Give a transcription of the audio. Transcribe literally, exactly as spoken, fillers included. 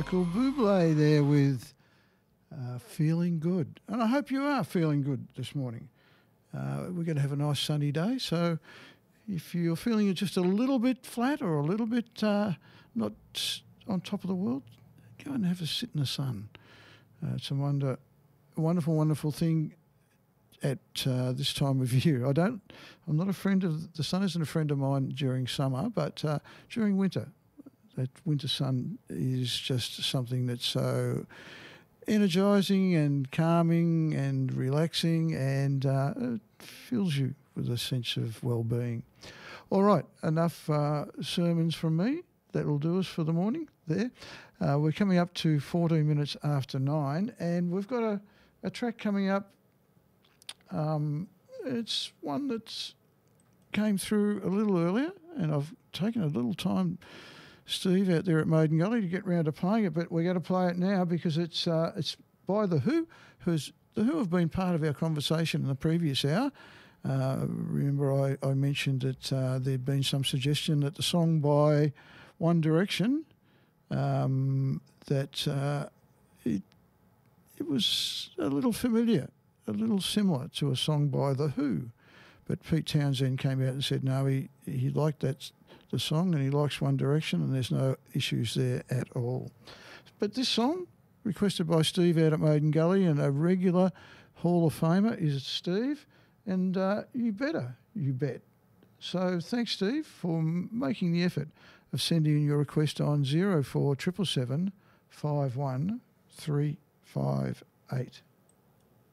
Michael Bublé there with uh, Feeling Good. And I hope you are feeling good this morning. Uh, we're going to have a nice sunny day, so if you're feeling just a little bit flat or a little bit uh, not on top of the world, go and have a sit in the sun. Uh, it's a wonder, a wonderful, wonderful thing at uh, this time of year. I don't, I'm not a friend of, the sun isn't a friend of mine during summer, but uh, during winter, that winter sun is just something that's so energising and calming and relaxing, and uh, it fills you with a sense of well-being. All right, enough uh, sermons from me. That'll do us for the morning there. Uh, we're coming up to fourteen minutes after nine, and we've got a, a track coming up. Um, it's one that's came through a little earlier, and I've taken a little time, Steve, out there at Maiden Gully to get round to playing it, but we're going to play it now because it's uh, it's by The Who, who's The Who have been part of our conversation in the previous hour. Uh, remember I, I mentioned that uh, there'd been some suggestion that the song by One Direction, um, that uh, it, it was a little familiar, a little similar to a song by The Who. But Pete Townsend came out and said no, he, he liked that the song and he likes One Direction and there's no issues there at all. But this song, requested by Steve out at Maiden Gully, and a regular Hall of Famer is Steve, and uh, you better, you bet. So thanks, Steve, for m- making the effort of sending in your request on zero four seven seven five one three five eight.